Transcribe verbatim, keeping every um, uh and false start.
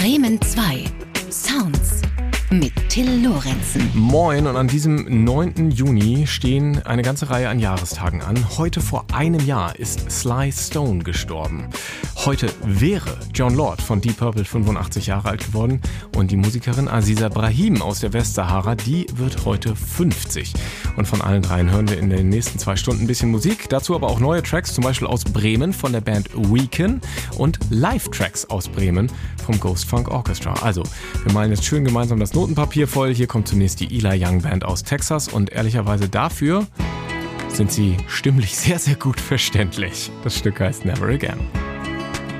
Bremen zwei. Sounds mit Till Lorenzen. Moin, und an diesem neunten Juni stehen eine ganze Reihe an Jahrestagen an. Heute vor einem Jahr ist Sly Stone gestorben. Heute wäre Jon Lord von Deep Purple fünfundachtzig Jahre alt geworden und die Musikerin Aziza Brahim aus der Westsahara, die wird heute fünfzig. Und von allen dreien hören wir in den nächsten zwei Stunden ein bisschen Musik. Dazu aber auch neue Tracks, zum Beispiel aus Bremen von der Band Weekend und Live-Tracks aus Bremen vom Ghost Funk Orchestra. Also, wir malen jetzt schön gemeinsam das Notenpapier voll. Hier kommt zunächst die Eli Young Band aus Texas und ehrlicherweise dafür sind sie stimmlich sehr, sehr gut verständlich. Das Stück heißt Never Again.